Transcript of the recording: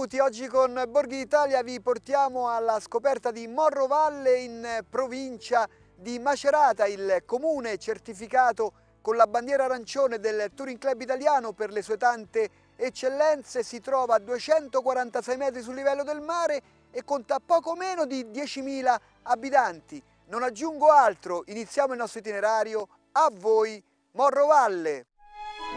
Benvenuti, oggi con Borghi d'Italia vi portiamo alla scoperta di Morrovalle in provincia di Macerata, il comune certificato con la bandiera arancione del Touring Club Italiano per le sue tante eccellenze. Si trova a 246 metri sul livello del mare e conta poco meno di 10.000 abitanti. Non aggiungo altro, iniziamo il nostro itinerario. A voi Morrovalle!